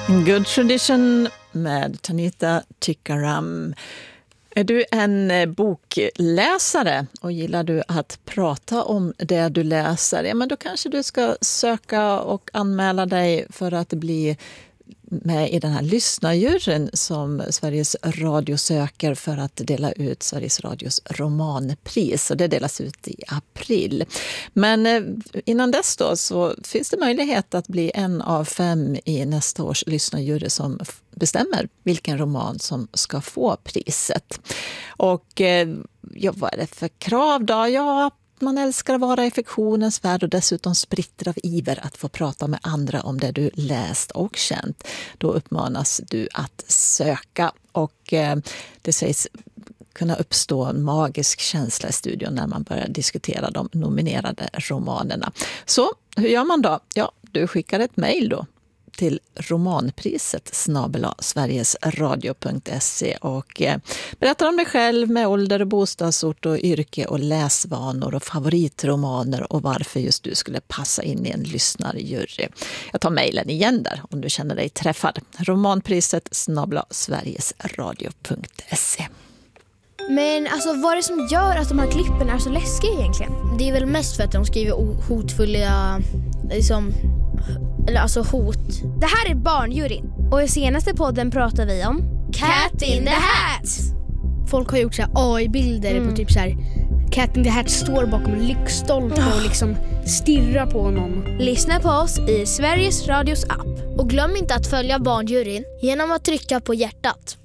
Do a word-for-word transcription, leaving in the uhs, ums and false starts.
Good Tradition med Tanita Tikaram. Är du en bokläsare och gillar du att prata om det du läser? Ja, men då kanske du ska söka och anmäla dig för att bli med i den här lyssnarjuryn som Sveriges Radio söker för att dela ut Sveriges Radios romanpris. Och det delas ut i april. Men innan dess då så finns det möjlighet att bli en av fem i nästa års lyssnarjury som bestämmer vilken roman som ska få priset. Och ja, vad är det för krav då? Ja, man älskar att vara i fiktionens värld och dessutom spritter av iver att få prata med andra om det du läst och känt. Då uppmanas du att söka, och eh, det sägs kunna uppstå en magisk känsla i studion när man börjar diskutera de nominerade romanerna. Så hur gör man då? Ja, du skickar ett mejl då till romanpriset snabel-a sverigesradio punkt se och eh, berättar om dig själv med ålder och bostadsort och yrke och läsvanor och favoritromaner och varför just du skulle passa in i en lyssnarjury. Jag tar mejlen igen där om du känner dig träffad. Romanpriset snabel-a sverigesradio punkt se. Men alltså, vad är det som gör att de här klippen är så läskiga egentligen? Det är väl mest för att de skriver hotfulla, liksom, eller alltså hot. Det här är Barnjuryn, och i senaste podden pratar vi om Cat in the Hat. Folk har gjort så här A I-bilder mm. på typ så här Cat in the Hat står bakom en lyktstolpe oh. och liksom stirrar på någon. Lyssna på oss i Sveriges Radios app. Och glöm inte att följa Barnjuryn genom att trycka på hjärtat.